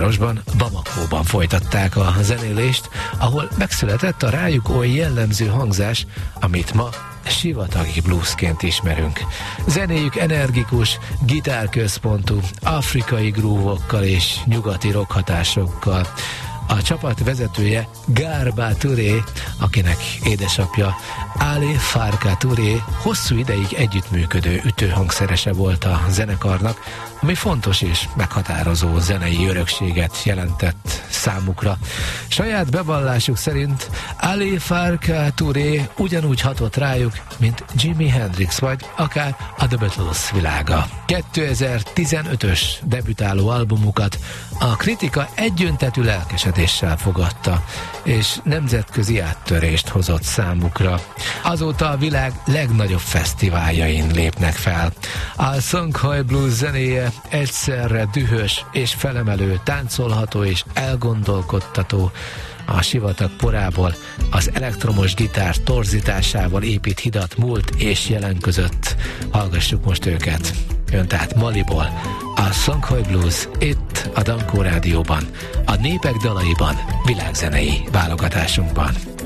városban, Bamakóban folytatták a zenélést, ahol megszületett a rájuk oly jellemző hangzás, amit ma sivatagi bluesként ismerünk. Zenéjük energikus, gitárközpontú, afrikai grúvokkal és nyugati rock hatásokkal. A csapat vezetője Garba Touré, akinek édesapja Ali Farka Touré hosszú ideig együttműködő ütőhangszerese volt a zenekarnak, ami fontos és meghatározó zenei örökséget jelentett számukra. Saját bevallásuk szerint Ali Farka Touré ugyanúgy hatott rájuk, mint Jimi Hendrix vagy akár a The Beatles világa. 2015-ös debütáló albumukat a kritika egyöntetű lelkesedéssel fogadta, és nemzetközi áttörést hozott számukra. Azóta a világ legnagyobb fesztiváljain lépnek fel. A Songhay Blues zenéje egyszerre dühös és felemelő, táncolható és elgondolkodtató. A sivatag porából az elektromos gitár torzításával épít hidat múlt és jelen között. Hallgassuk most őket. Jön tehát Maliból a Songhay Blues itt a Dankó Rádióban, a Népek dalaiban, világzenei válogatásunkban.